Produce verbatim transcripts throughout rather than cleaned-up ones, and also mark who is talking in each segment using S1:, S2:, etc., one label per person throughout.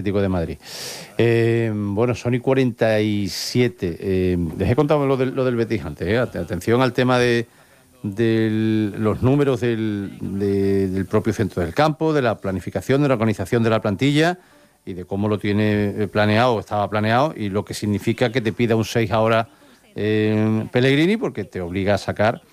S1: de Madrid. Eh, bueno, son y cuarenta y siete. Eh, dejé contar lo del, lo del Betis antes. Eh. Atención al tema de, de los números del, de, del propio centro del campo, de la planificación, de la organización de la plantilla y de cómo lo tiene planeado o estaba planeado, y lo que significa que te pida un seis ahora eh, Pellegrini, porque te obliga a sacar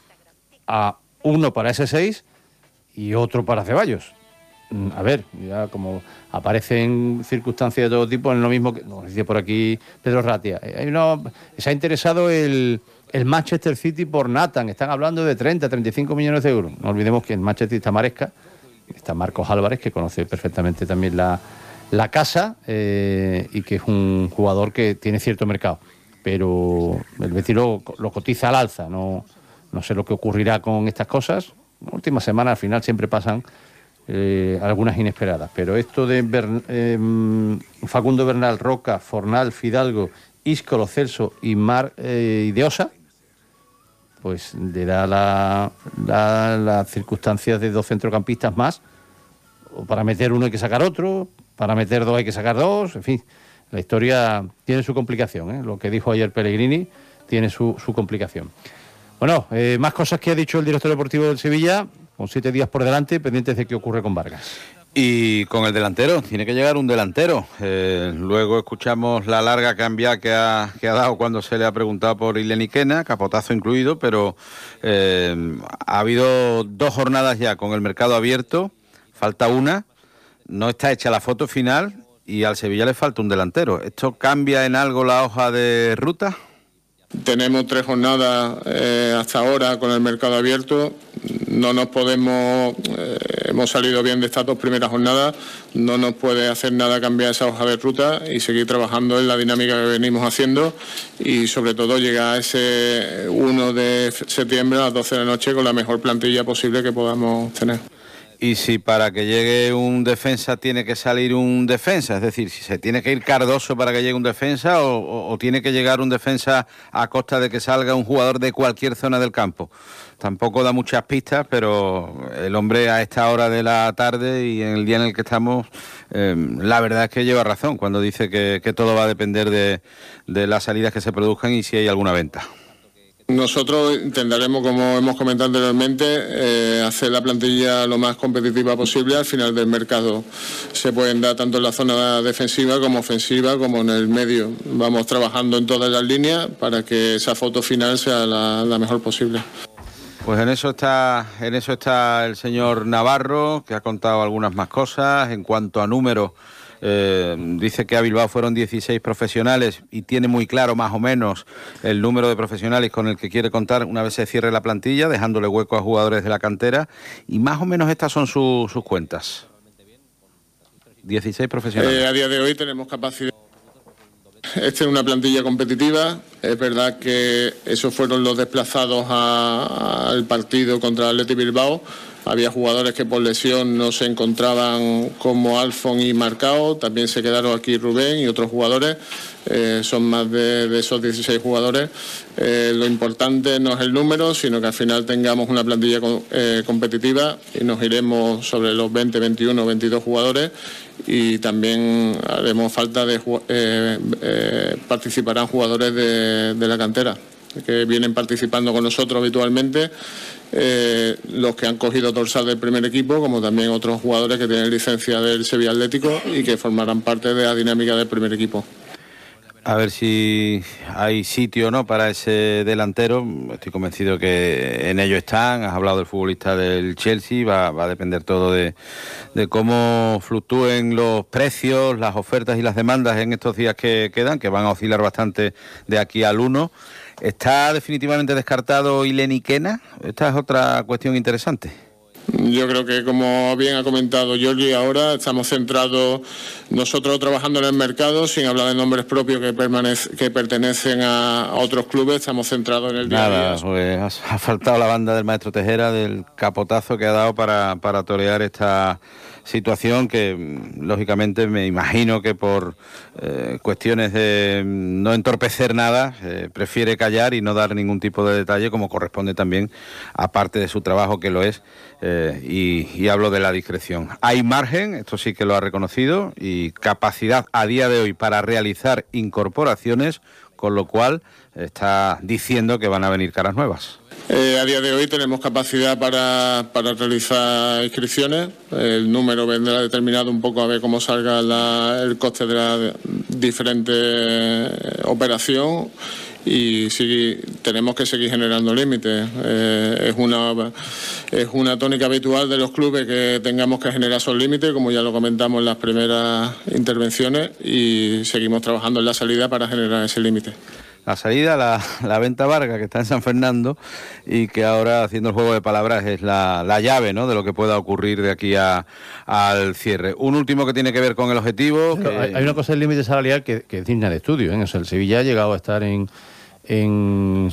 S1: a uno para ese seis y otro para Ceballos. A ver, ya como aparecen circunstancias de todo tipo, es lo mismo que nos dice por aquí Pedro Ratia. Hay una, se ha interesado el, el Manchester City por Nathan, están hablando de treinta, treinta y cinco millones de euros. No olvidemos que en Manchester está Maresca, está Marcos Álvarez, que conoce perfectamente también la, la casa eh, y que es un jugador que tiene cierto mercado. Pero el Betis lo, lo cotiza al alza, no, no sé lo que ocurrirá con estas cosas. La última semana al final siempre pasan Eh, algunas inesperadas, pero esto de Bern, eh, Facundo Bernal, Roca, Fornal, Fidalgo, Íscolo, Celso y Mar eh, y Deosa, pues le da la, la, las circunstancias de dos centrocampistas más, o para meter uno hay que sacar otro, para meter dos hay que sacar dos, en fin, la historia tiene su complicación, ¿eh? Lo que dijo ayer Pellegrini tiene su, su complicación. Bueno, eh, más cosas que ha dicho el director deportivo del Sevilla, con siete días por delante, pendientes de qué ocurre con Vargas.
S2: Y con el delantero, tiene que llegar un delantero. Eh, luego escuchamos la larga cambia que ha, que ha dado cuando se le ha preguntado por Ileniquena, capotazo incluido, pero eh, ha habido dos jornadas ya con el mercado abierto, falta una, no está hecha la foto final y al Sevilla le falta un delantero. ¿Esto cambia en algo la hoja de ruta?
S3: Tenemos tres jornadas eh, hasta ahora con el mercado abierto. No nos podemos, eh, hemos salido bien de estas dos primeras jornadas, no nos puede hacer nada cambiar esa hoja de ruta y seguir trabajando en la dinámica que venimos haciendo y sobre todo llegar a ese uno de septiembre a las doce de la noche con la mejor plantilla posible que podamos tener.
S2: Y si para que llegue un defensa tiene que salir un defensa, es decir, si se tiene que ir Cardoso para que llegue un defensa o, o, o tiene que llegar un defensa a costa de que salga un jugador de cualquier zona del campo. Tampoco da muchas pistas, pero el hombre a esta hora de la tarde y en el día en el que estamos, eh, la verdad es que lleva razón cuando dice que, que todo va a depender de, de las salidas que se produzcan y si hay alguna venta.
S3: Nosotros intentaremos, como hemos comentado anteriormente, eh, hacer la plantilla lo más competitiva posible. Al final del mercado se pueden dar tanto en la zona defensiva como ofensiva, como en el medio. Vamos trabajando en todas las líneas para que esa foto final sea la, la mejor posible.
S2: Pues en eso está, en eso está el señor Navarro, que ha contado algunas más cosas. En cuanto a números, Eh, dice que a Bilbao fueron dieciséis profesionales y tiene muy claro más o menos el número de profesionales con el que quiere contar una vez se cierre la plantilla, dejándole hueco a jugadores de la cantera, y más o menos estas son su, sus cuentas. dieciséis profesionales.
S3: Eh, a día de hoy tenemos capacidad. Esta es una plantilla competitiva. Es verdad que esos fueron los desplazados a, al partido contra el Athletic Bilbao. Había jugadores que por lesión no se encontraban, como Alfon y Marcao. También se quedaron aquí Rubén y otros jugadores. Eh, son más de, de esos dieciséis jugadores. Eh, lo importante no es el número, sino que al final tengamos una plantilla con, eh, competitiva y nos iremos sobre los veinte, veintiuno, veintidós jugadores. Y también haremos falta de eh, eh, participarán jugadores de, de la cantera que vienen participando con nosotros habitualmente, eh, los que han cogido dorsal del primer equipo, como también otros jugadores que tienen licencia del Sevilla Atlético y que formarán parte de la dinámica del primer equipo.
S2: A ver si hay sitio, ¿no?, para ese delantero. Estoy convencido que en ello están. Has hablado del futbolista del Chelsea. Va, va a depender todo de, de cómo fluctúen los precios, las ofertas y las demandas en estos días que quedan, que van a oscilar bastante de aquí al uno. ¿Está definitivamente descartado Ileniquena? Esta es otra cuestión interesante.
S3: Yo creo que, como bien ha comentado Jordi, ahora estamos centrados nosotros trabajando en el mercado, sin hablar de nombres propios que, permanece, que pertenecen a, a otros clubes. Estamos centrados en el día a día.
S2: Nada, pues ha faltado la banda del maestro Tejera, del capotazo que ha dado para, para torear esta situación que, lógicamente, me imagino que por eh, cuestiones de no entorpecer nada, eh, prefiere callar y no dar ningún tipo de detalle, como corresponde también, aparte de su trabajo, que lo es, eh, y, y hablo de la discreción. Hay margen, esto sí que lo ha reconocido, y capacidad a día de hoy para realizar incorporaciones, con lo cual está diciendo que van a venir caras nuevas.
S3: Eh, a día de hoy tenemos capacidad para, para realizar inscripciones. El número vendrá determinado un poco a ver cómo salga la, el coste de la diferente operación, y sí, tenemos que seguir generando límites. Eh, es una es una tónica habitual de los clubes que tengamos que generar esos límites, como ya lo comentamos en las primeras intervenciones, y seguimos trabajando en la salida para generar ese límite.
S2: La salida, la, la venta Vargas, que está en San Fernando y que ahora, haciendo el juego de palabras, es la, la llave, ¿no?, de lo que pueda ocurrir de aquí a, al cierre. Un último que tiene que ver con el objetivo.
S1: Pero
S2: que...
S1: hay, hay una cosa del límite salarial que, que es digna de estudio, ¿eh? O sea, el Sevilla ha llegado a estar en, en,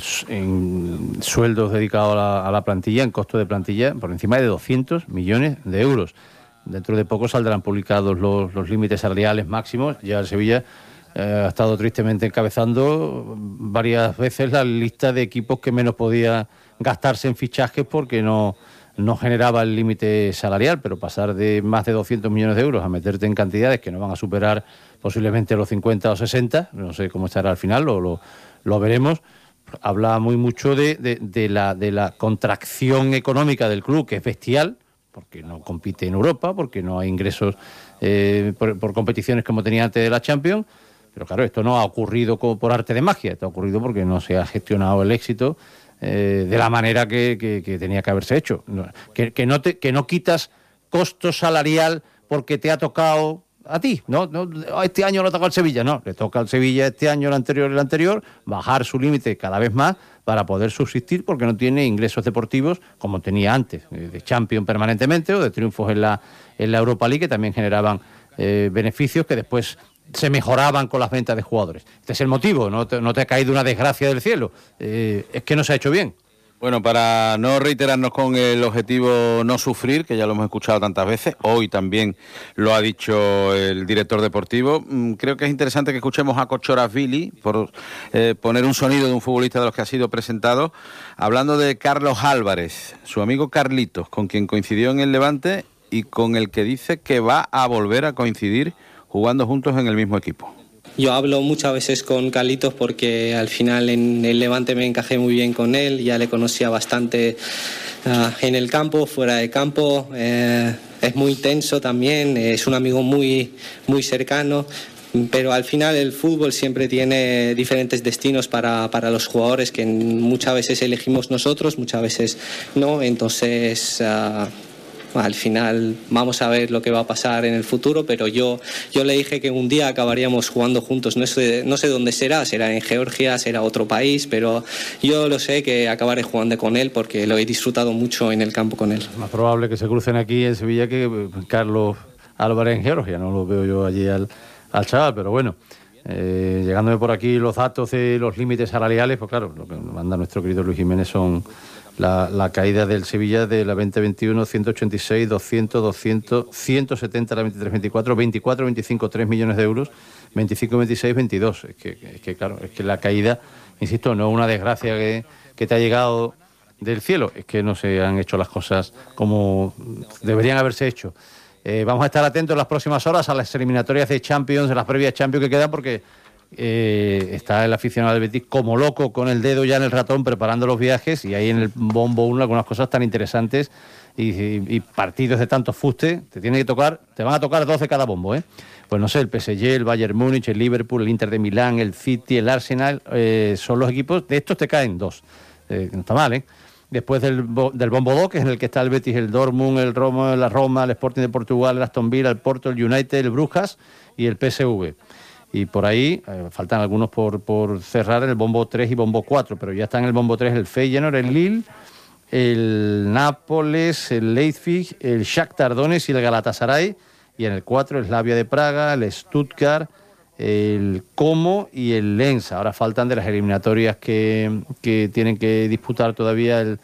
S1: en sueldos dedicados a la, a la plantilla, en costo de plantilla, por encima de doscientos millones de euros. Dentro de poco saldrán publicados los, los límites salariales máximos. Ya el Sevilla Eh, ha estado tristemente encabezando varias veces la lista de equipos que menos podía gastarse en fichajes porque no, no generaba el límite salarial, pero pasar de más de doscientos millones de euros a meterte en cantidades que no van a superar posiblemente los cincuenta o sesenta, no sé cómo estará al final, lo, lo, lo veremos, habla muy mucho de, de, de, la, de la contracción económica del club, que es bestial, porque no compite en Europa, porque no hay ingresos eh, por, por competiciones como tenía antes de la Champions. Pero claro, esto no ha ocurrido por arte de magia, esto ha ocurrido porque no se ha gestionado el éxito eh, de la manera que, que, que tenía que haberse hecho. Que, que, no te, que no quitas costo salarial porque te ha tocado a ti, ¿no? no este año lo ha tocado al Sevilla, no, le toca al Sevilla este año, el anterior, el anterior, bajar su límite cada vez más para poder subsistir, porque no tiene ingresos deportivos como tenía antes, de Champions permanentemente o de triunfos en la, en la Europa League, que también generaban eh, beneficios que después se mejoraban con las ventas de jugadores. Este es el motivo, no te, no te ha caído una desgracia del cielo, eh, es que no se ha hecho bien.
S2: Bueno, para no reiterarnos con el objetivo no sufrir, que ya lo hemos escuchado tantas veces, hoy también lo ha dicho el director deportivo, creo que es interesante que escuchemos a Kochorazvili, por eh, poner un sonido de un futbolista de los que ha sido presentado, hablando de Carlos Álvarez, su amigo Carlitos, con quien coincidió en el Levante y con el que dice que va a volver a coincidir jugando juntos en el mismo equipo.
S4: Yo hablo muchas veces con Carlitos porque al final en el Levante me encajé muy bien con él, ya le conocía bastante uh, en el campo, fuera de campo, eh, es muy tenso también, es un amigo muy, muy cercano, pero al final el fútbol siempre tiene diferentes destinos para, para los jugadores que muchas veces elegimos nosotros, muchas veces no, entonces... Uh, Al final vamos a ver lo que va a pasar en el futuro, pero yo, yo le dije que un día acabaríamos jugando juntos. No sé, no sé dónde será, será en Georgia, será otro país, pero yo lo sé que acabaré jugando con él porque lo he disfrutado mucho en el campo con él.
S1: Es más probable que se crucen aquí en Sevilla que Carlos Álvarez en Georgia, no lo veo yo allí al, al chaval, pero bueno. Eh, llegándome por aquí los datos de los límites salariales, pues claro, lo que manda nuestro querido Luis Jiménez son la, la caída del Sevilla de la veinte veintiuno, ciento ochenta y seis, doscientos, doscientos, ciento setenta la veintitrés veinticuatro, veinticuatro veinticinco, tres millones de euros, veinticinco veintiséis, veintidós. Es que, es que claro, es que la caída, insisto, no es una desgracia que, que te ha llegado del cielo, es que no se han hecho las cosas como deberían haberse hecho. Eh, vamos a estar atentos en las próximas horas a las eliminatorias de Champions, en las previas Champions que quedan, porque eh, está el aficionado del Betis como loco con el dedo ya en el ratón preparando los viajes, y hay en el bombo uno algunas cosas tan interesantes y, y, y partidos de tantos fuste. Te tiene que tocar, te van a tocar dos de cada bombo, ¿eh? Pues no sé, el P S G, el Bayern Múnich, el Liverpool, el Inter de Milán, el City, el Arsenal, eh, son los equipos, de estos te caen dos. Eh, no está mal, ¿eh? Después del, del Bombo dos, que es en el que está el Betis, el Dortmund, el Roma, la Roma, el Sporting de Portugal, el Aston Villa, el Porto, el United, el Brujas y el P S V. Y por ahí eh, faltan algunos por, por cerrar, el Bombo tres y Bombo cuatro, pero ya está en el Bombo tres el Feyenoord, el Lille, el Nápoles, el Leipzig, el Shakhtar Donetsk y el Galatasaray. Y en el cuatro el Slavia de Praga, el Stuttgart, el Como y el Lens. Ahora faltan de las eliminatorias que, que tienen que disputar todavía el,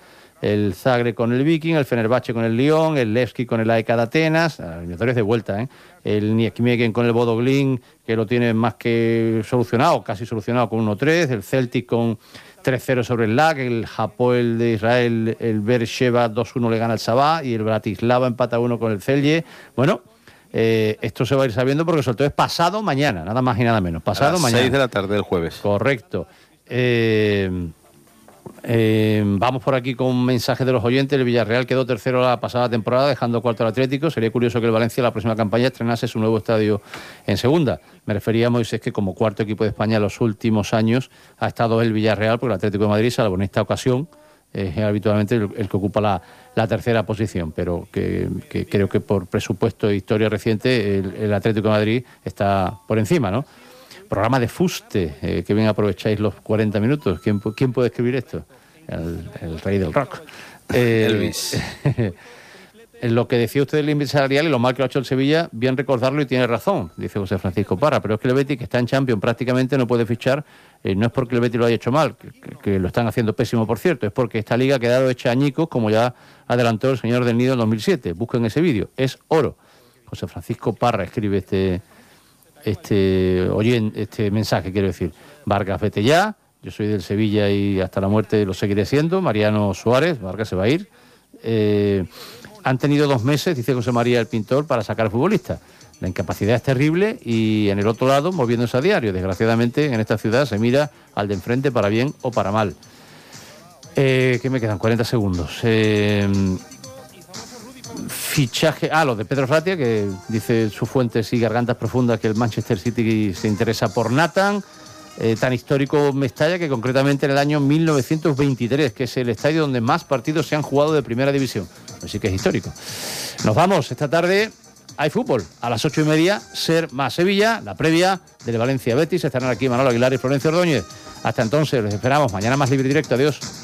S1: el Zagreb con el Viking, el Fenerbahce con el Lyon, el Levski con el A E K de Atenas, eliminatorios de vuelta, ¿eh? El Nijmegen con el Bodo Glimt, que lo tiene más que solucionado, casi solucionado con uno tres, el Celtic con tres cero sobre el L A C, el Hapoel de Israel, el Beersheva dos uno le gana al Sabah y el Bratislava empata uno con el Celje. Bueno, eh, esto se va a ir sabiendo porque el sorteo es pasado mañana, nada más y nada menos. Pasado
S2: a las
S1: mañana.
S2: seis de la tarde del jueves.
S1: Correcto. Eh, eh, vamos por aquí con un mensaje de los oyentes. El Villarreal quedó tercero la pasada temporada, dejando cuarto al Atlético. Sería curioso que el Valencia la próxima campaña estrenase su nuevo estadio en segunda. Me refería a Moisés que como cuarto equipo de España en los últimos años ha estado el Villarreal, porque el Atlético de Madrid, salvo en esta ocasión, es habitualmente el, el que ocupa la, la tercera posición, pero que, que creo que por presupuesto e historia reciente el, el Atlético de Madrid está por encima, ¿no? Programa de fuste, eh, que bien aprovecháis los cuarenta minutos. ¿Quién, quién puede escribir esto? El, el rey del rock. Eh,
S2: Elvis.
S1: Lo que decía usted del índice salarial y lo mal que lo ha hecho el Sevilla, bien recordarlo y tiene razón, dice José Francisco Parra, pero es que el Betis, que está en Champions, prácticamente no puede fichar, eh, no es porque el Betis lo haya hecho mal, que, que, que lo están haciendo pésimo, por cierto, es porque esta liga ha quedado hecha añicos, como ya adelantó el señor del Nido en dos mil siete. Busquen ese vídeo, es oro. José Francisco Parra escribe este este oye, este mensaje, quiero decir. Vargas, vete ya, yo soy del Sevilla y hasta la muerte lo seguiré siendo. Mariano Suárez, Vargas se va a ir. Eh, han tenido dos meses, dice José María el Pintor, para sacar futbolistas. La incapacidad es terrible y en el otro lado moviéndose a diario. Desgraciadamente en esta ciudad se mira al de enfrente para bien o para mal. Eh, ¿Qué me quedan? cuarenta segundos. Eh, fichaje, ah, lo de Pedro Ratia, que dice sus fuentes y gargantas profundas que el Manchester City se interesa por Nathan. Eh, tan histórico Mestalla que concretamente en el año mil novecientos veintitrés, que es el estadio donde más partidos se han jugado de primera división. Así que es histórico. Nos vamos, esta tarde hay fútbol. A las ocho y media, Ser más Sevilla, la previa del Valencia Betis. Estarán aquí Manolo Aguilar y Florencio Ordóñez. Hasta entonces, les esperamos. Mañana más Libre Directo. Adiós.